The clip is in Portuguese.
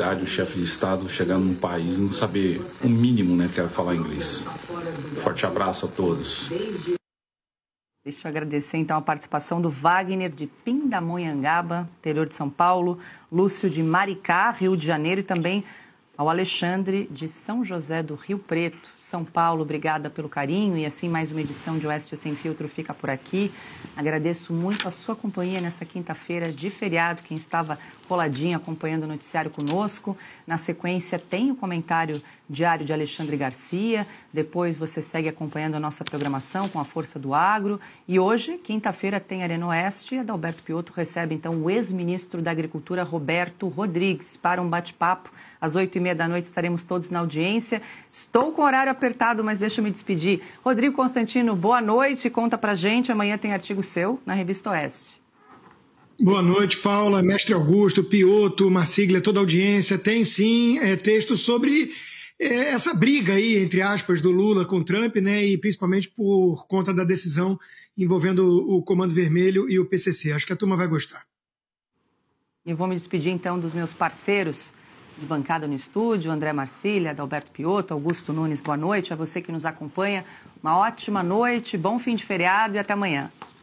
barbaridade o chefe de Estado chegar num país e não saber o mínimo, né, que era falar inglês. Forte abraço a todos. Deixa eu agradecer, então, a participação do Wagner de Pindamonhangaba, interior de São Paulo, Lúcio de Maricá, Rio de Janeiro, e também ao Alexandre de São José do Rio Preto, São Paulo. Obrigada pelo carinho, e assim mais uma edição de Oeste Sem Filtro fica por aqui. Agradeço muito a sua companhia nessa quinta-feira de feriado, quem estava coladinho acompanhando o noticiário conosco. Na sequência tem o comentário diário de Alexandre Garcia, depois você segue acompanhando a nossa programação com a Força do Agro, e hoje, quinta-feira, tem Arena Oeste, e Adalberto Piotto recebe então o ex-ministro da Agricultura, Roberto Rodrigues, para um bate-papo. Às 8h30 da noite estaremos todos na audiência. Estou com horário apertado, mas deixa eu me despedir. Rodrigo Constantino, boa noite, conta pra gente, amanhã tem artigo seu na Revista Oeste. Boa noite, Paula, mestre Augusto, Piotto, Marsiglia, toda a audiência. Tem sim texto sobre essa briga aí, entre aspas, do Lula com o Trump, né, e principalmente por conta da decisão envolvendo o Comando Vermelho e o PCC. Acho que a turma vai gostar. E vou me despedir então dos meus parceiros de bancada no estúdio, André Marsiglia, Adalberto Piotto, Augusto Nunes, boa noite. A você que nos acompanha, uma ótima noite, bom fim de feriado e até amanhã.